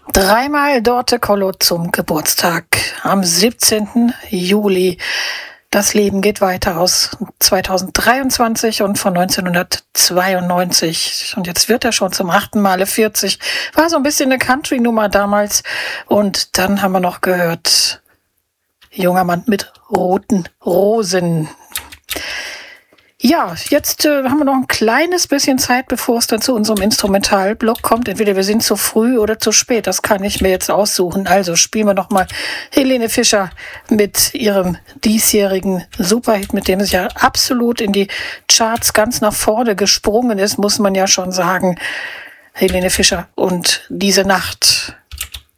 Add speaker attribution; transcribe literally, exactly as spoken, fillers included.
Speaker 1: Dreimal Dorte Kollo zum Geburtstag am siebzehnten Juli. Das Leben geht weiter aus zweitausenddreiundzwanzig und von neunzehnhundertzweiundneunzig. Und jetzt wird er schon zum achten Male vierzig. War so ein bisschen eine Country-Nummer damals. Und dann haben wir noch gehört, junger Mann mit roten Rosen. Ja, jetzt äh, haben wir noch ein kleines bisschen Zeit, bevor es dann zu unserem Instrumentalblock kommt. Entweder wir sind zu früh oder zu spät, das kann ich mir jetzt aussuchen. Also spielen wir noch mal Helene Fischer mit ihrem diesjährigen Superhit, mit dem sie ja absolut in die Charts ganz nach vorne gesprungen ist, muss man ja schon sagen. Helene Fischer und Diese Nacht.